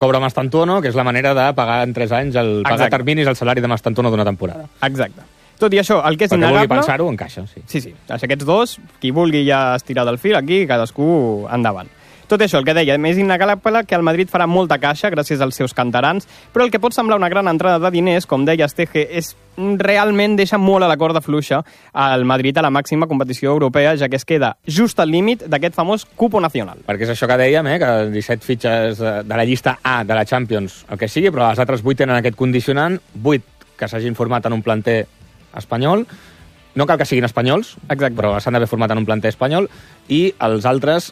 cobra Mastantuono, que és la manera de pagar en 3 anys, pagar terminis el salari de Mastantuono d'una temporada. Exacte. Tot i això, el que és innegable... Perquè vulgui pensar-ho, encaixa, sí. Sí. Aquests dos, qui vulgui ja estirar del fil, aquí cadascú endavant. Tot això, el que deia, és innegable que el Madrid farà molta caixa gràcies als seus canterans, però el que pot semblar una gran entrada de diners, com deia Estege, realment deixa molt a la corda fluixa al Madrid a la màxima competició europea, ja que es queda just al límit d'aquest famós cupo nacional. Perquè és això que dèiem, que 17 fitxes de la llista A de la Champions, el que sigui, però les altres 8 tenen aquest condicionant, 8 que s'hagin format en un planter espanyol, no cal que siguin espanyols, exacte, però s'han d'haver format en un planter espanyol, i els altres,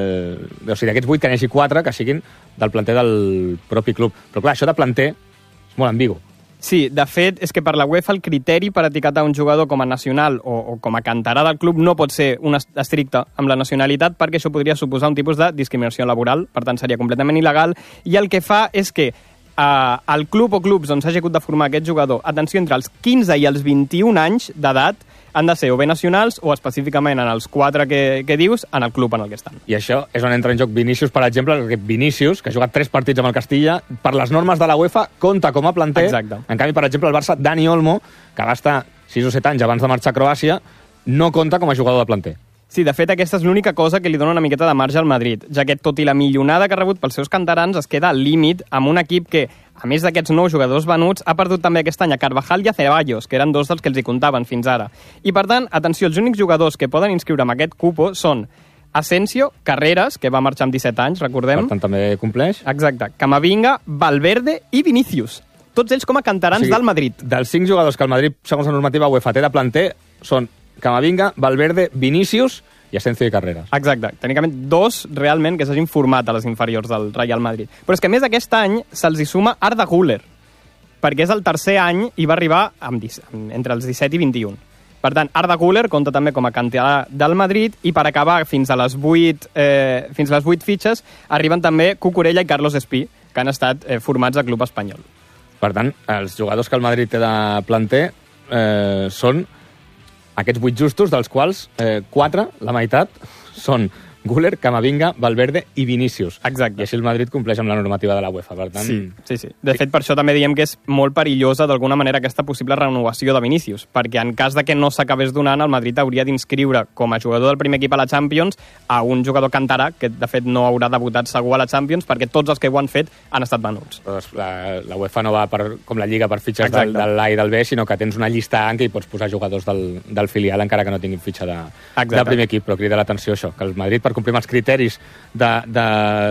o sigui, d'aquests 8 que n'hi hagi 4 que siguin del planter del propi club. Però clar, això de planter és molt ambigu. Sí, de fet, és que per la UEFA el criteri per etiquetar un jugador com a nacional o com a canterà del club no pot ser un estricte amb la nacionalitat, perquè això podria suposar un tipus de discriminació laboral, per tant seria completament il·legal, i el que fa és que el club o clubs on s'hagi hagut de formar aquest jugador, atenció, entre els 15 i els 21 anys d'edat, han de ser o bé nacionals o específicament en els 4 que dius, en el club en el que estan. I això és on entra en joc Vinícius, per exemple, perquè Vinícius, que ha jugat 3 partits amb el Castilla, per les normes de la UEFA, compta com a planter. Exacte. En canvi, per exemple, el Barça, Dani Olmo, que va estar 6 o 7 anys abans de marxar a Croàcia, no compta com a jugador de planter. Sí, de fet, aquesta és l'única cosa que li dona una miqueta de marge al Madrid, ja que tot i la millonada que ha rebut pels seus canterans es queda al límit amb un equip que, a més d'aquests 9 jugadors venuts, ha perdut també aquest any a Carvajal i a Ceballos, que eren 2 dels que els hi comptaven fins ara. I, per tant, atenció, els únics jugadors que poden inscriure amb aquest cupo són Asensio, Carreras, que va marxar amb 17 anys, recordem. Per tant, també compleix. Exacte. Camavinga, Valverde i Vinícius. Tots ells com a canterans del Madrid. Dels 5 jugadors que el Madrid, segons la normativa UEFA, té de planter, són Camavinga, Valverde, Vinícius i Asensio i Carreras. Exacte. Tècnicament 2 realment que s'hagin format a les inferiors del Real Madrid. Però és que a més aquest any se'ls hi suma Arda Güler, perquè és el tercer any i va arribar entre els 17 i 21. Per tant, Arda Güler compta també com a canterà del Madrid i per acabar fins a les 8 fitxes arriben també Cucurella i Carlos Espí, que han estat formats al club espanyol. Per tant, els jugadors que el Madrid té de planter són aquests 8 justos, dels quals 4, la meitat, són Güler, Camavinga, Valverde i Vinícius. Exacte. I així el Madrid compleix amb la normativa de la UEFA, per tant... Sí. De fet, per això també diem que és molt perillosa d'alguna manera aquesta possible renovació de Vinícius, perquè en cas de que no s'acabés donant, el Madrid hauria d'inscriure com a jugador del primer equip a la Champions a un jugador canterà, que de fet no haurà debutat segur a la Champions, perquè tots els que ho han fet han estat venuts. La UEFA no va com la Lliga per fitxes del A i del B, sinó que tens una llista en què hi pots posar jugadors del filial encara que no tinguin fitxa de primer equip, però crida l'atenció això, que el Madrid, per complir els criteris de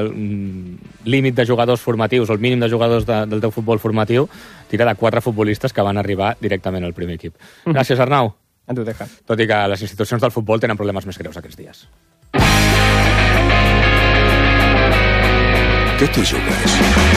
límit de jugadors formatius o el mínim de jugadors del teu futbol formatiu, tira de 4 futbolistes que van arribar directament al primer equip. Gràcies, Arnau. A tu, Teja. Tot i que les institucions del futbol tenen problemes més greus aquests dies. Què t'hi jugues?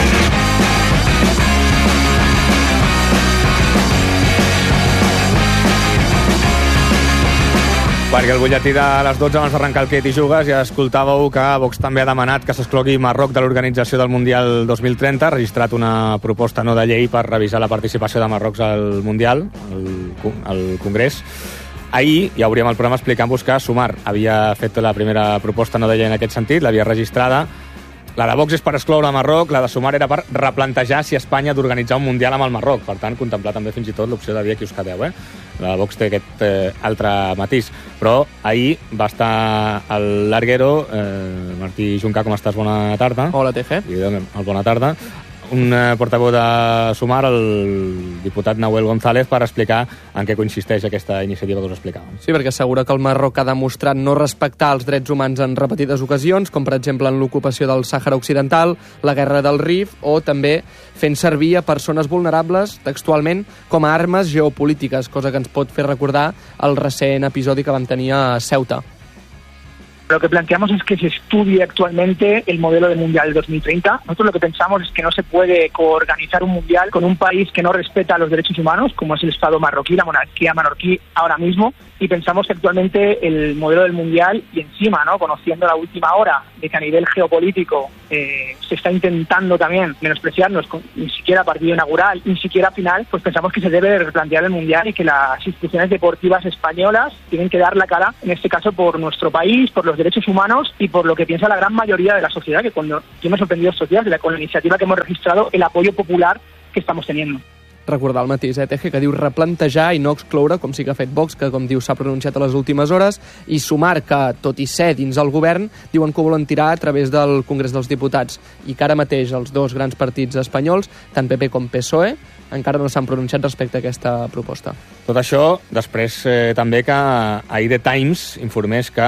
Perquè el butlletí de les 12 abans d'arrencar el que t'hi jugues ja escoltàveu que Vox també ha demanat que s'exclogui Marroc de l'organització del Mundial 2030, ha registrat una proposta no de llei per revisar la participació de Marroc al Mundial, al Congrés. Ahir ja obríem el programa explicant-vos que Sumar havia fet la primera proposta no de llei en aquest sentit, l'havia registrada. La de Vox és per excloure Marroc, la de Sumar era per replantejar si Espanya ha d'organitzar un Mundial amb el Marroc. Per tant, contemplar també fins i tot l'opció de dir qui us quedeu, La de Vox té aquest altre matís. Però ahir va estar el larguero, Martí Juncà, com estàs? Bona tarda. Hola, Teje. Bona tarda. Un portaveu de Sumar, el diputat Nahuel González, per explicar en què consisteix aquesta iniciativa que us explicàvem. Sí, perquè assegura que el Marroc ha demostrat no respectar els drets humans en repetides ocasions, com per exemple en l'ocupació del Sàhara Occidental, la guerra del Rif, o també fent servir a persones vulnerables, textualment, com a armes geopolítiques, cosa que ens pot fer recordar el recent episodi que vam tenir a Ceuta. Lo que planteamos es que se estudie actualmente el modelo de Mundial 2030. Nosotros lo que pensamos es que no se puede coorganizar un Mundial con un país que no respeta los derechos humanos, como es el Estado marroquí, la monarquía marroquí ahora mismo, y pensamos que actualmente el modelo del Mundial, y encima, conociendo la última hora de que a nivel geopolítico se está intentando también menospreciarnos, ni siquiera partido inaugural, ni siquiera final, pues pensamos que se debe replantear el Mundial y que las instituciones deportivas españolas tienen que dar la cara, en este caso por nuestro país, por los derechos humanos y por lo que piensa la gran mayoría de la sociedad, que cuando yo me he sorprendido estos días con la iniciativa que hemos registrado, el apoyo popular que estamos teniendo. Recordar el mateix, Teje, que diu replantejar i no excloure, com sí que ha fet Vox, que com diu s'ha pronunciat a les últimes hores, i sumar que, tot i ser dins el govern, diuen que volen tirar a través del Congrés dels Diputats, i que ara mateix els dos grans partits espanyols, tant PP com PSOE, encara no s'han pronunciat respecte a aquesta proposta. Tot això, després també que ahir The Times informés que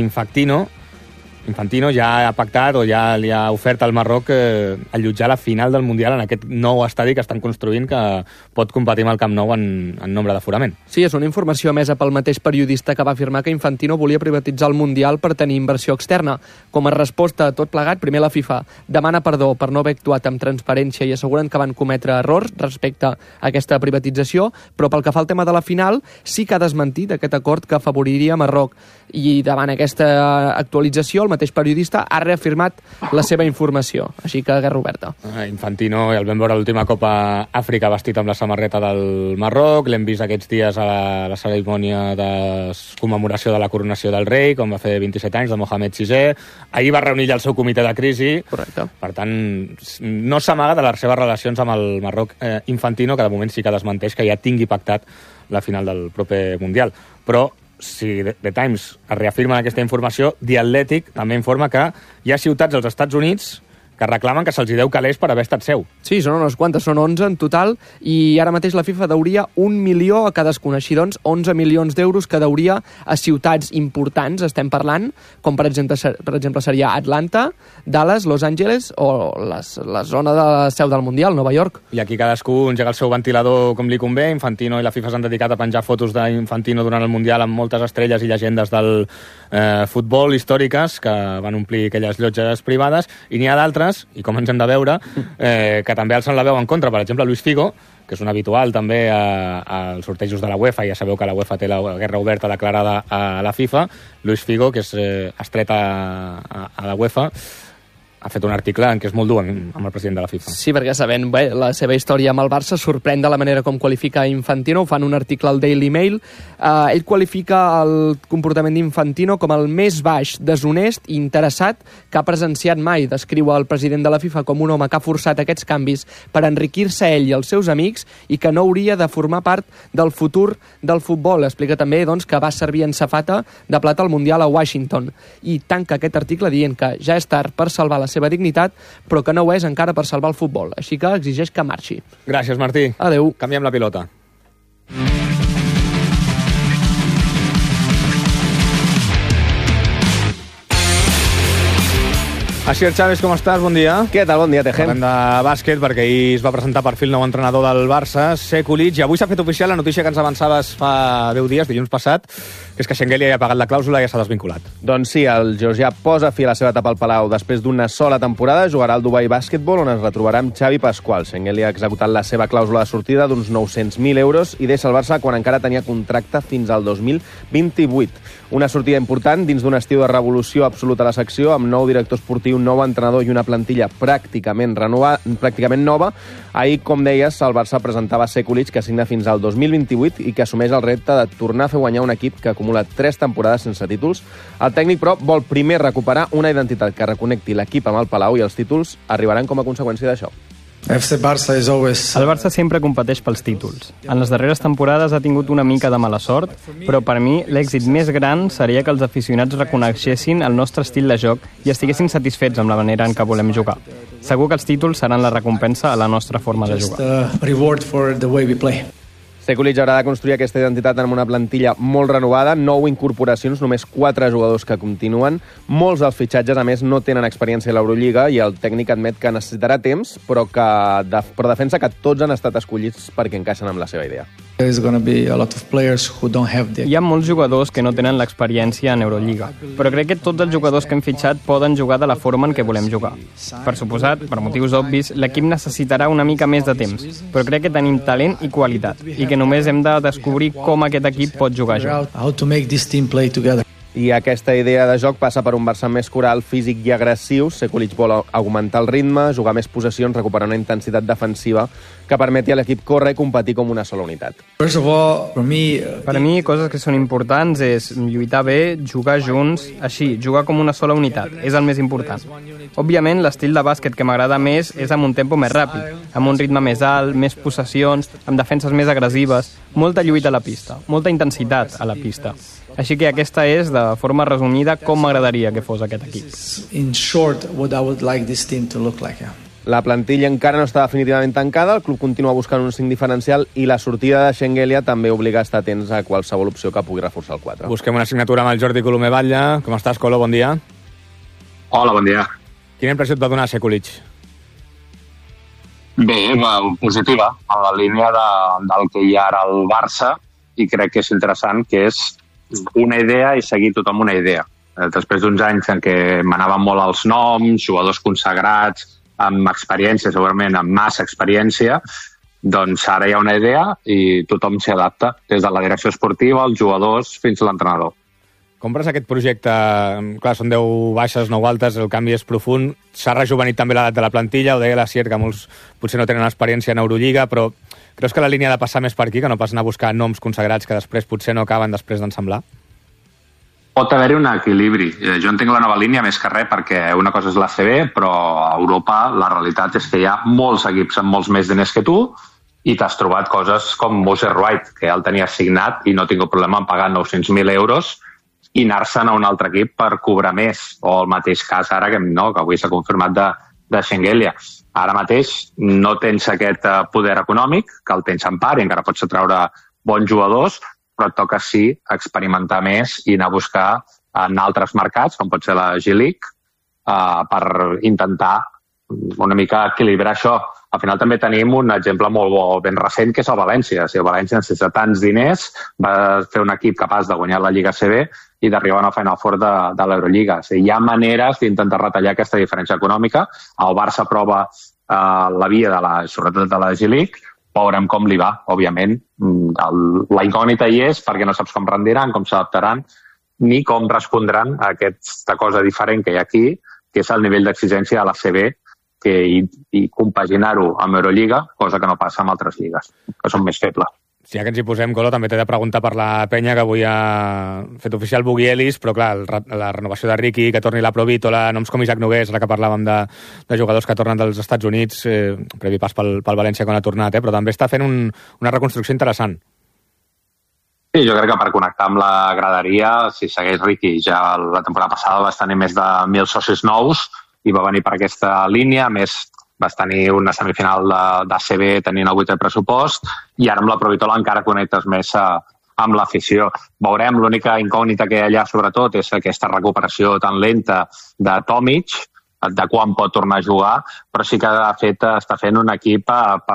Infantino ja ha pactat o ja li ha ofert al Marroc allotjar la final del Mundial en aquest nou estadi que estan construint que pot competir amb el Camp Nou en nombre d'aforament. Sí, és una informació emesa pel mateix periodista que va afirmar que Infantino volia privatitzar el Mundial per tenir inversió externa. Com a resposta a tot plegat, primer la FIFA demana perdó per no haver actuat amb transparència i asseguren que van cometre errors respecte a aquesta privatització, però pel que fa al tema de la final, sí que ha desmentit aquest acord que afavoriria Marroc. I davant aquesta actualització, el mateix periodista ha reafirmat la seva informació. Així que guerra oberta. Infantino el vam veure l'última Copa Àfrica vestit amb la samarreta del Marroc, l'hem vist aquests dies a la cerimònia de commemoració de la coronació del rei, com va fer 27 anys, de Mohamed VI. Ahir va reunir ja el seu comitè de crisi. Correcte. Per tant, no s'amaga de les seves relacions amb el Marroc. Infantino, que de moment sí que desmenteix que ja tingui pactat la final del proper Mundial. Però si The Times es reafirma aquesta informació, The Athletic també informa que hi ha ciutats als Estats Units que reclamen que se'ls deu calés per haver estat seu. Sí, són unes quantes, són 11 en total, i ara mateix la FIFA deuria 1 milió a cadascuna. Així doncs, 11 milions d'euros que deuria a ciutats importants, estem parlant, com per exemple seria Atlanta, Dallas, Los Angeles o la zona de la seu del Mundial, Nova York. I aquí cadascú engega el seu ventilador com li convé. Infantino i la FIFA s'han dedicat a penjar fotos d'Infantino durant el Mundial amb moltes estrelles i llegendes del futbol històriques que van omplir aquelles llotges privades, i n'hi ha d'altres, i com ens hem de veure, que també alcen la veu en contra. Per exemple, Luis Figo, que és un habitual també als sortejos de la UEFA, ja sabeu que la UEFA té la guerra oberta declarada a la FIFA. Luis Figo, que és estret a la UEFA, ha fet un article en què és molt dur amb el president de la FIFA. Sí, perquè sabent la seva història amb el Barça sorprèn de la manera com qualifica Infantino. Ho fan un article al Daily Mail. Ell qualifica el comportament d'Infantino com el més baix, deshonest i interessat que ha presenciat mai. Descriu el president de la FIFA com un home que ha forçat aquests canvis per enriquir-se ell i els seus amics i que no hauria de formar part del futur del futbol. Explica també doncs, que va servir en safata de plata al Mundial a Washington. I tanca aquest article dient que ja és tard per salvar la seva dignitat, però que no ho és encara per salvar el futbol. Així que exigeix que marxi. Gràcies, Martí. Adeu. Canviem la pilota. Asier Chávez, com estàs? Bon dia. Què tal? Bon dia, Tejem. Parlem de bàsquet, perquè ahir es va presentar per fi el nou entrenador del Barça, Sekulic, i avui s'ha fet oficial la notícia que ens avançaves fa 10 dies, dilluns passat, que és que Şengeli ja ha pagat la clàusula i ja s'ha desvinculat. Doncs sí, el georgià posa fi a la seva etapa al Palau. Després d'una sola temporada jugarà al Dubai Basketball, on es retrobarà amb Xavi Pasqual. Şengeli ha executat la seva clàusula de sortida d'uns 900.000 euros i deixa el Barça quan encara tenia contracte fins al 2028. Una sortida important dins d'un estiu de revolució absoluta a la secció, amb nou director esportiu, nou entrenador i una plantilla pràcticament nova. Ahir, com deies, el Barça presentava Sekulic, que signa fins al 2028 i que assumeix el repte de tornar a fer guanyar un equip que acumula 3 temporades sense títols. El tècnic, però, vol primer recuperar una identitat que reconnecti l'equip amb el Palau i els títols arribaran com a conseqüència d'això. El Barça sempre competeix pels títols. En les darreres temporades ha tingut una mica de mala sort, però per mi l'èxit més gran seria que els aficionats reconeixessin el nostre estil de joc i estiguessin satisfets amb la manera en què volem jugar. Segur que els títols seran la recompensa a la nostra forma de jugar. Sekulic haurà de construir aquesta identitat amb una plantilla molt renovada, 9 incorporacions, només 4 jugadors que continuen. Molts dels fitxatges, a més, no tenen experiència a l'Eurolliga i el tècnic admet que necessitarà temps, però defensa que tots han estat escollits perquè encaixen amb la seva idea. Hi ha molts jugadors que no tenen l'experiència en Eurolliga, però crec que tots els jugadors que hem fitxat poden jugar de la forma en què volem jugar. Per suposat, per motius obvis, l'equip necessitarà una mica més de temps, però crec que tenim talent i qualitat, i que només hem de descobrir com aquest equip pot jugar junt. I aquesta idea de joc passa per un Barça més coral, físic i agressiu. Sekulic vol augmentar el ritme, jugar més possessions, recuperar una intensitat defensiva que permeti a l'equip córrer i competir com una sola unitat. Per mi, coses que són importants és lluitar bé, jugar junts, així, jugar com una sola unitat. És el més important. Òbviament, l'estil de bàsquet que m'agrada més és amb un tempo més ràpid, amb un ritme més alt, més possessions, amb defenses més agressives, molta lluita a la pista, molta intensitat a la pista. Així que aquesta és, de forma resumida, com m'agradaria que fos aquest equip. In short, what I would like this team to look like. La plantilla encara no està definitivament tancada, el club continua buscant un 5 diferencial i la sortida de Schengelia també obliga a estar atents a qualsevol opció que pugui reforçar el 4. Busquem una signatura amb el Jordi Colomer Batlle. Com estàs, Colo? Bon dia. Hola, bon dia. Quina impressió et va donar Sekulic? Bé, positiva, en la línia del que hi ha ara al Barça, i crec que és interessant, que és una idea i seguir tothom una idea. Després d'uns anys en què manaven molt els noms, jugadors consagrats, amb experiència, segurament amb massa experiència, doncs ara hi ha una idea i tothom s'hi adapta, des de la direcció esportiva, els jugadors, fins a l'entrenador. Compres aquest projecte? Clar, són 10 baixes, 9 altes, el canvi és profund. S'ha rejuvenit també l'edat de la plantilla, ho deia la Sier, que molts potser no tenen experiència en Eurolliga, però creus que la línia ha de passar més per aquí, que no pas anar a buscar noms consagrats que després potser no acaben després d'ensemblar? Pot haver-hi un equilibri. Jo entenc la nova línia més que res perquè una cosa és l'ACB, però a Europa la realitat és que hi ha molts equips amb molts més diners que tu i t'has trobat coses com Moses Wright, que ja el tenia signat i no tinc problema en pagar 900.000 euros i anar-se'n a un altre equip per cobrar més. O el mateix cas ara, que avui s'ha confirmat de Schengelia. Ara mateix no tens aquest poder econòmic, que el tens en part i encara pots treure bons jugadors, però et toca sí experimentar més i anar a buscar en altres mercats, com pot ser la G-League, per intentar una mica equilibrar això. Al final també tenim un exemple molt ben recent, que és el València. Si el València necessita tants diners, va fer un equip capaç de guanyar la Lliga CB i d'arribar a una Final Four de l'Eurolliga. O sigui, hi ha maneres d'intentar retallar aquesta diferència econòmica. El Barça prova la via, sobretot de la G-League, veurem com li va, òbviament. La incògnita hi és perquè no saps com rendiran, com s'adaptaran, ni com respondran a aquesta cosa diferent que hi ha aquí, que és el nivell d'exigència a la CB, i compaginar-ho amb Eurolliga, cosa que no passa amb altres lligues, que són més febles. Si ja que ens hi posem, Colo, també t'he de preguntar per la penya, que avui ha fet oficial Bugui Ellis, però clar, la renovació de Ricky, que torni la Provítola, noms com Isaac Nogués, ara que parlàvem de jugadors que tornen dels Estats Units, previ pas pel València quan ha tornat, però també està fent una reconstrucció interessant. Sí, jo crec que per connectar amb la graderia, si segueix Ricky, ja la temporada passada vas tenir més de 1.000 socis nous i va venir per aquesta línia, més vas tenir una semifinal d'ACB tenint el 8è pressupost i ara amb la Provítola encara connectes més amb l'afició. Veurem, l'única incògnita que hi ha allà sobretot és aquesta recuperació tan lenta de Tomic, de quan pot tornar a jugar, però sí que està fent un equip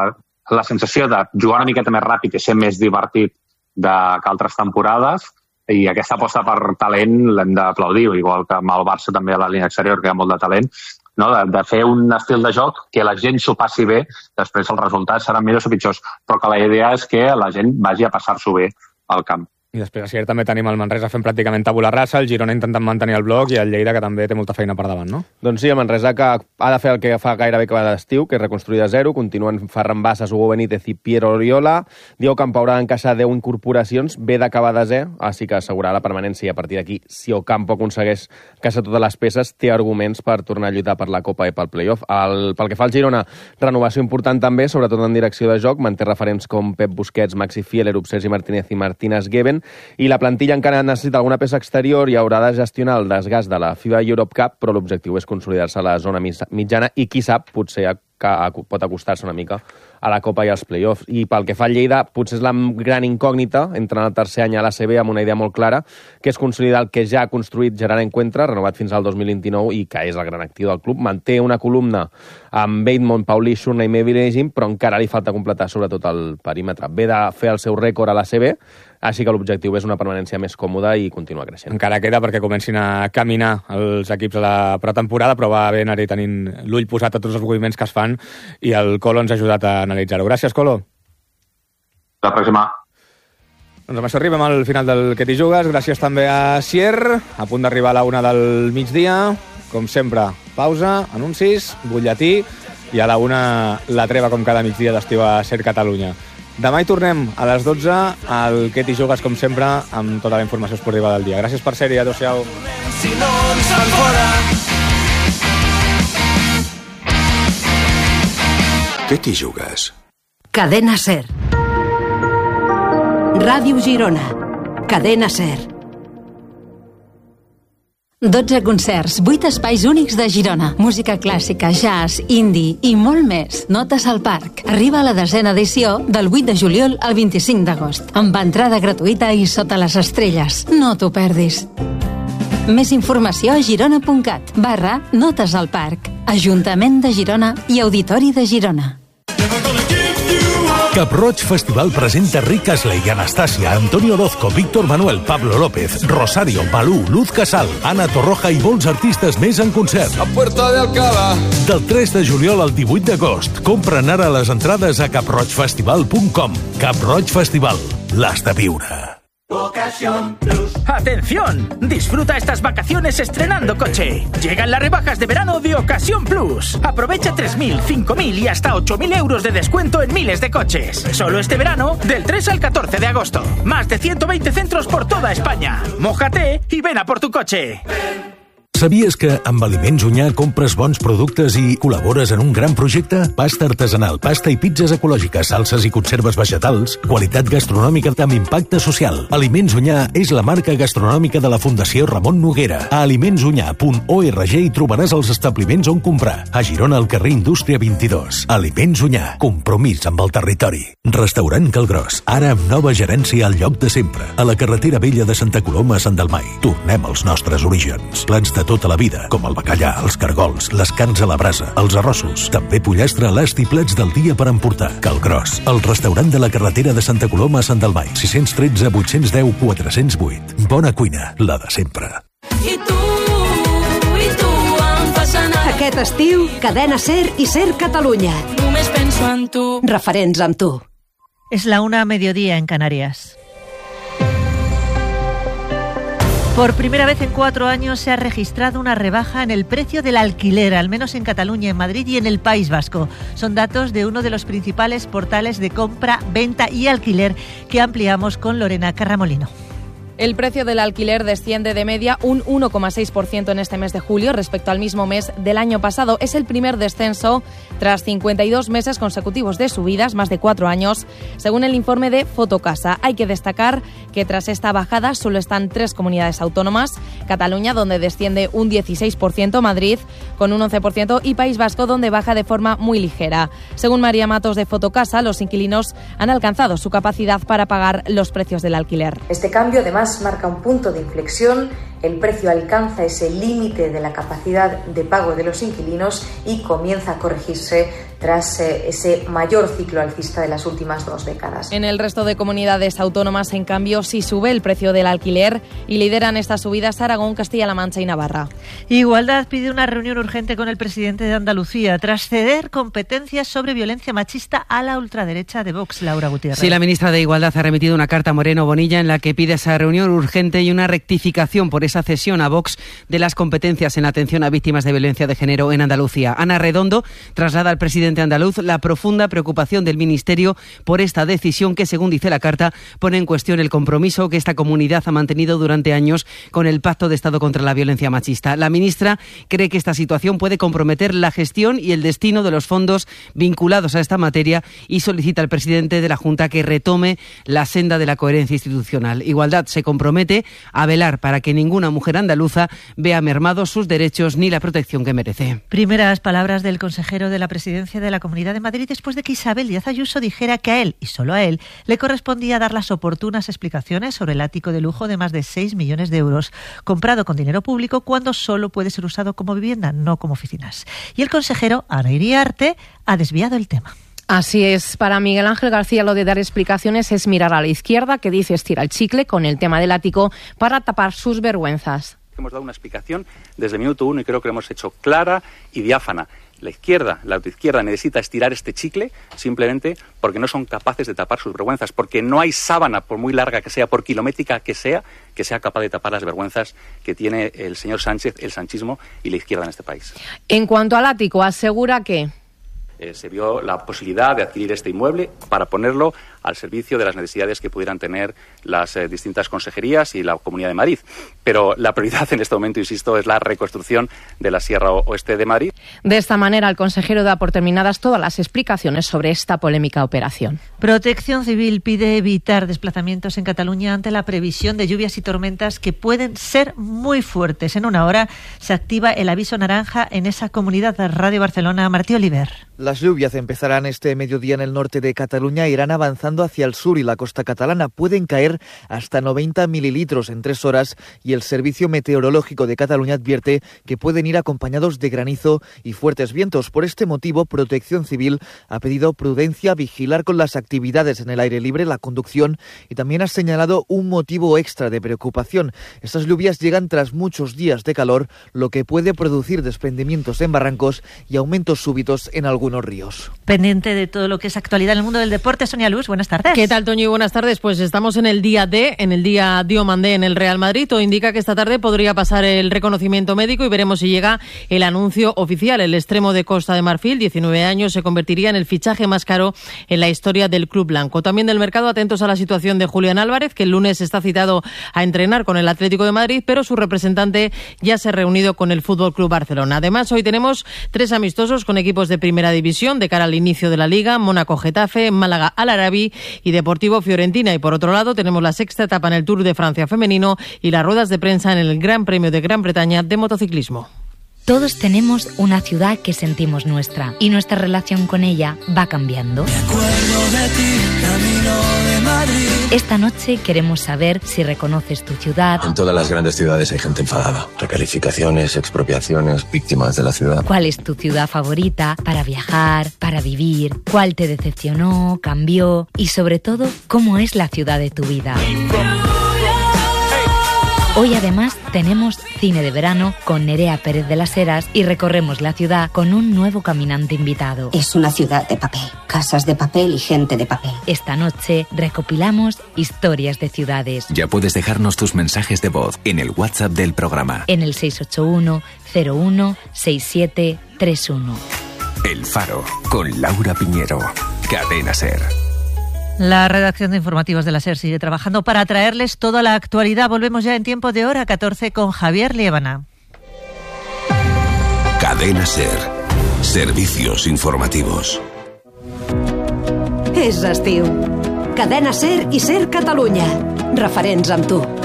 la sensació de jugar una miqueta més ràpid i ser més divertit que altres temporades, i aquesta aposta per talent l'hem d'aplaudir, igual que amb el Barça també a la línia exterior, que hi ha molt de talent, no? De fer un estil de joc que la gent s'ho passi bé, després els resultats seran millors o pitjors, però que la idea és que la gent vagi a passar-s'ho bé al camp. I després a Sier també tenim el Manresa fent pràcticament tabula rasa, el Girona intentant mantenir el bloc i el Lleida, que també té molta feina per davant, no? Doncs sí, el Manresa que ha de fer el que fa gairebé que va d'estiu, que és reconstruir de zero. Continuen Ferran Bassas, Hugo Benítez i Piero Oriola. Diego Campo haurà d'encaixar 10 incorporacions, ve d'acabar desè, així que assegurar la permanència. I a partir d'aquí, si Ocampo aconsegueix encaixar totes les peces, té arguments per tornar a lluitar per la Copa i pel playoff. Pel que fa al Girona, renovació important també, sobretot en direcció de joc. Manté referents com Pep Busquets, Maxi Fieler, Sergi Martínez i Martínez Geben. I la plantilla encara necessita alguna peça exterior i haurà de gestionar el desgast de la FIBA Europe Cup, però l'objectiu és consolidar-se a la zona mitjana i, qui sap, potser pot acostar-se una mica a la Copa i als play-offs. I pel que fa al Lleida, potser és la gran incògnita, entrant al tercer any a l'ACB amb una idea molt clara, que és consolidar el que ja ha construït Gerard Encuentra, renovat fins al 2029 i que és el gran actiu del club. Manté una columna amb Bateman, Paulí, Shurna i Mevin Egin, però encara li falta completar sobretot el perímetre. Ve de fer el seu rècord a l'ACB, així que l'objectiu és una permanència més còmoda i continuar creixent. Encara queda perquè comencin a caminar els equips a la pretemporada, però va ben anar tenint l'ull posat a tots els moviments que es fan i el Colo ens ha ajudat a analitzar-ho. Gràcies, Colo. La pròxima. Doncs amb això arribem al final del Que t'hi jugues. Gràcies també a Sier, a punt d'arribar a la 1 del migdia. Com sempre, pausa, anuncis, butlletí, i a la 1 la treva com cada migdia d'estiu a Ser Catalunya. Demà hi tornem a les 12 al Que t'hi jugues, com sempre, amb tota la informació esportiva del dia. Gràcies per ser-hi, adéu-siau. Si no ens fan fora. Que t'hi jugues? Cadena Ser. Ràdio Girona. Cadena Ser. 12 concerts, 8 espais únics de Girona. Música clàssica, jazz, indie i molt més. Notes al Parc. Arriba a la 10ª edició del 8 de juliol al 25 d'agost. Amb entrada gratuïta i sota les estrelles. No t'ho perdis. Més informació a girona.cat/Notes al Parc. Ajuntament de Girona i Auditori de Girona. Cap Roig Festival presenta Rick Astley i Anastasia, Antonio Orozco, Víctor Manuel, Pablo López, Rosario, Malú, Luz Casal, Ana Torroja i molts artistes més en concert. A Puerta de Alcalá. Del 3 de juliol al 18 d'agost. Compren ara les entrades a caproigfestival.com. Cap Roig Festival. L'has de viure. Ocasión Plus. ¡Atención! Disfruta estas vacaciones estrenando coche. Llegan las rebajas de verano de Ocasión Plus. Aprovecha 3.000, 5.000 y hasta 8.000 euros de descuento en miles de coches. Solo este verano, del 3 al 14 de agosto. Más de 120 centros por toda España. Mójate y ven a por tu coche. Sabies que amb Aliments Unyà compres bons productes i col·labores en un gran projecte? Pasta artesanal, pasta i pizzas ecològiques, salses i conserves vegetals, qualitat gastronòmica amb impacte social. Aliments Unyà és la marca gastronòmica de la Fundació Ramon Noguera. A alimentsunyà.org hi trobaràs els establiments on comprar. A Girona, al carrer Indústria 22. Aliments Unyà, compromís amb el territori. Restaurant Calgròs, ara amb nova gerència al lloc de sempre. A la carretera vella de Santa Coloma a Sant Dalmai. Tornem als nostres orígens. Plans de tota la vida, com el bacallà, els cargols, les carns a la brasa, els arrossos, també pollastre, l'ast i plats del dia per emportar. Calgròs, el restaurant de la carretera de Santa Coloma a Sant Dalmai, 613 810 408. Bona cuina, la de sempre. I tu em fas anar. Aquest estiu, Cadena Ser i Ser Catalunya. Només penso en tu. Referents amb tu. Es la 1 a mediodía en Canarias. Por primera vez en 4 años se ha registrado una rebaja en el precio del alquiler, al menos en Cataluña, en Madrid y en el País Vasco. Son datos de uno de los principales portales de compra, venta y alquiler que ampliamos con Lorena Carramolino. El precio del alquiler desciende de media un 1,6% en este mes de julio respecto al mismo mes del año pasado. Es el primer descenso tras 52 meses consecutivos de subidas, más de 4 años, según el informe de Fotocasa. Hay que destacar que tras esta bajada solo están 3 comunidades autónomas: Cataluña, donde desciende un 16%, Madrid con un 11% y País Vasco, donde baja de forma muy ligera. Según María Matos de Fotocasa, los inquilinos han alcanzado su capacidad para pagar los precios del alquiler. Este cambio, además, marca un punto de inflexión. El precio alcanza ese límite de la capacidad de pago de los inquilinos y comienza a corregirse tras ese mayor ciclo alcista de las últimas 2 décadas. En el resto de comunidades autónomas, en cambio, sí sube el precio del alquiler y lideran estas subidas Aragón, Castilla-La Mancha y Navarra. Igualdad pide una reunión urgente con el presidente de Andalucía tras ceder competencias sobre violencia machista a la ultraderecha de Vox, Laura Gutiérrez. Sí, la ministra de Igualdad ha remitido una carta a Moreno Bonilla en la que pide esa reunión urgente y una rectificación por esa cesión a Vox de las competencias en atención a víctimas de violencia de género en Andalucía. Ana Redondo traslada al presidente andaluz la profunda preocupación del Ministerio por esta decisión que, según dice la carta, pone en cuestión el compromiso que esta comunidad ha mantenido durante años con el Pacto de Estado contra la Violencia Machista. La ministra cree que esta situación puede comprometer la gestión y el destino de los fondos vinculados a esta materia y solicita al presidente de la Junta que retome la senda de la coherencia institucional. Igualdad se compromete a velar para que ninguna mujer andaluza vea mermados sus derechos ni la protección que merece. Primeras palabras del consejero de la Presidencia de la Comunidad de Madrid después de que Isabel Díaz Ayuso dijera que a él, y solo a él, le correspondía dar las oportunas explicaciones sobre el ático de lujo de más de 6 millones de euros, comprado con dinero público cuando solo puede ser usado como vivienda, no como oficinas. Y el consejero, Ana Iriarte, ha desviado el tema. Así es, para Miguel Ángel García lo de dar explicaciones es mirar a la izquierda, que dice estira el chicle con el tema del ático para tapar sus vergüenzas. Hemos dado una explicación desde el minuto 1 y creo que lo hemos hecho clara y diáfana. la izquierda, la autoizquierda, necesita estirar este chicle simplemente porque no son capaces de tapar sus vergüenzas, porque no hay sábana, por muy larga que sea, por kilométrica que sea capaz de tapar las vergüenzas que tiene el señor Sánchez, el sanchismo y la izquierda en este país. En cuanto al ático, asegura que se vio la posibilidad de adquirir este inmueble para ponerlo al servicio de las necesidades que pudieran tener las distintas consejerías y la Comunidad de Madrid. Pero la prioridad en este momento, insisto, es la reconstrucción de la Sierra Oeste de Madrid. De esta manera, el consejero da por terminadas todas las explicaciones sobre esta polémica operación. Protección Civil pide evitar desplazamientos en Cataluña ante la previsión de lluvias y tormentas que pueden ser muy fuertes. En una hora se activa el aviso naranja en esa comunidad. Radio Barcelona, Martí Oliver. Las lluvias empezarán este mediodía en el norte de Cataluña e irán avanzando hacia el sur y la costa catalana. Pueden caer hasta 90 mililitros en 3 horas y el Servicio Meteorológico de Cataluña advierte que pueden ir acompañados de granizo y fuertes vientos. Por este motivo, Protección Civil ha pedido prudencia, vigilar con las actividades en el aire libre, la conducción, y también ha señalado un motivo extra de preocupación. Estas lluvias llegan tras muchos días de calor, lo que puede producir desprendimientos en barrancos y aumentos súbitos en algunos ríos. Pendiente de todo lo que es actualidad en el mundo del deporte, Sonia Luz, buenas tardes. ¿Qué tal, Toño? Buenas tardes. Pues estamos en el día D, en el día Diomandé en el Real Madrid. Todo indica que esta tarde podría pasar el reconocimiento médico y veremos si llega el anuncio oficial. El extremo de Costa de Marfil, 19 años, se convertiría en el fichaje más caro en la historia del club blanco. También del mercado, atentos a la situación de Julián Álvarez, que el lunes está citado a entrenar con el Atlético de Madrid, pero su representante ya se ha reunido con el Fútbol Club Barcelona. Además, hoy tenemos 3 amistosos con equipos de primera división de cara al inicio de la Liga: Mónaco-Getafe, Málaga-Al-Arabi y Deportivo-Fiorentina. Y por otro lado, tenemos la 6ª etapa en el Tour de Francia femenino y las ruedas de prensa en el Gran Premio de Gran Bretaña de motociclismo. Todos tenemos una ciudad que sentimos nuestra y nuestra relación con ella va cambiando. Me acuerdo de ti, camino de Madrid. Esta noche queremos saber si reconoces tu ciudad. En todas las grandes ciudades hay gente enfadada. Recalificaciones, expropiaciones, víctimas de la ciudad. ¿Cuál es tu ciudad favorita para viajar, para vivir? ¿Cuál te decepcionó, cambió? Y sobre todo, ¿cómo es la ciudad de tu vida? Hoy además tenemos cine de verano con Nerea Pérez de las Heras y recorremos la ciudad con un nuevo caminante invitado. Es una ciudad de papel, casas de papel y gente de papel. Esta noche recopilamos historias de ciudades. Ya puedes dejarnos tus mensajes de voz en el WhatsApp del programa. En el 681 01 6731. El Faro, con Laura Piñero. Cadena SER. La redacción de informativos de la SER sigue trabajando para traerles toda la actualidad. Volvemos ya en tiempo de hora 14 con Javier Liébana. Cadena SER. Servicios informativos. És estiu. Cadena SER i SER Catalunya. Referents amb tu.